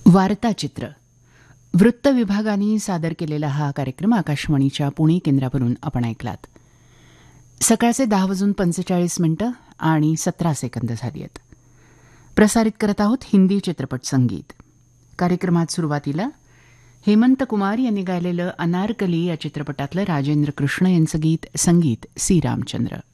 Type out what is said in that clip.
वार्ताचित्र वृत्त विभागाने सादर केलेला हा कार्यक्रम आकाशवाणीच्या पुणे केंद्रावरून आपण ऐकलात. सकाळचे 10:45 आणि 17 सेकंद झाली आहेत. प्रसारित करत आहोत हिंदी चित्रपट संगीत. कार्यक्रमात सुरुवातीला हेमंत कुमार यांनी गायलेलं अनारकली या चित्रपटातलं राजेंद्र कृष्ण यांचं गीत, संगीत सी रामचंद्र.